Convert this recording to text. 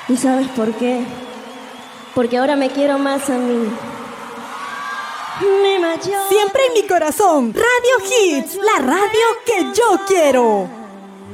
¿Y sabes por qué? Porque ahora me quiero más a mí. Siempre en mi corazón, Radio Hits, la radio que yo quiero.